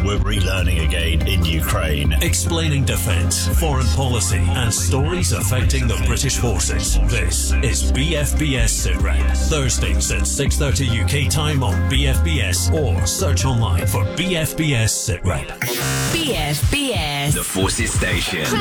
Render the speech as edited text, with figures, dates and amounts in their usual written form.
we're relearning again in Ukraine. Explaining defence, foreign policy and stories affecting the British forces. This is BFBS SITREP. Thursdays at 6:30 UK time on BFBS or search online for BFBS SITREP. BFBS. The Forces Station.